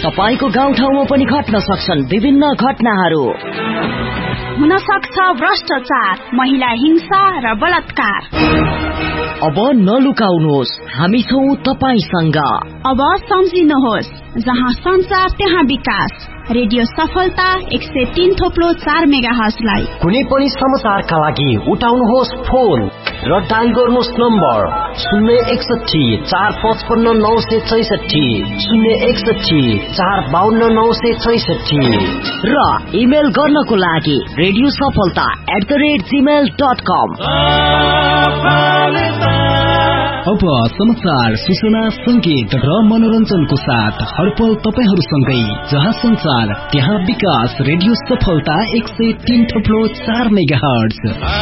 तपाईको गाउँठाउँमा पनि घट्न सक्छन् विभिन्न घटनाहरू। हुन सक्छ भ्रष्टाचार, महिला हिंसा र बलात्कार। अब नलुकाउनुहोस्, हामी छौं तपाईसँग। अब सम्झिनुहोस्, जहाँ संचार त्यहाँ विकास। रेडियो सफलता 103.4 मेगाहर्जलाई कुनै पनि समाचारका लागि उठाउनुहोस् फोन र डायल गर्नुहोस् नम्बर 061 455 966 061 452 966 र इमेल गर्नको लागि radiosafalta@gmail.com। अब समाचार, सूचना, संगीत र मनोरञ्जनको साथ हरपल तपाईहरूसँगै, जहाँ संचार त्यहाँ विकास। रेडियो सफलता 103.4 मेगाहर्ज।